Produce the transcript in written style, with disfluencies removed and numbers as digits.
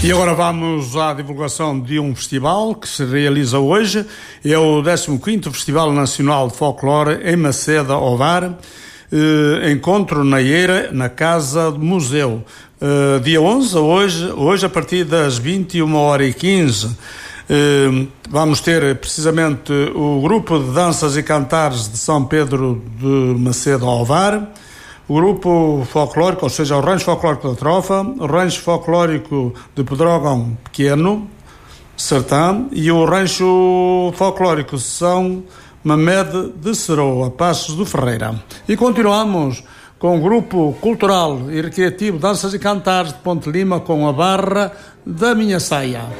E agora vamos à divulgação de um festival que se realiza hoje. É o 15º Festival Nacional de Folclore em Macedo, Ovar. Encontro na Eira, na Casa do Museu. Dia 11, hoje a partir das 21h15. Vamos ter precisamente o grupo de danças e cantares de São Pedro de Macedo, Ovar. O grupo folclórico, ou seja, o Rancho Folclórico da Trofa, o Rancho Folclórico de Pedrógão Pequeno, Sertã, e o Rancho Folclórico São Mamede de Seroa, Passos do Ferreira. E continuamos com o grupo cultural e recreativo Danças e Cantares de Ponte Lima com a Barra da Minha Saia.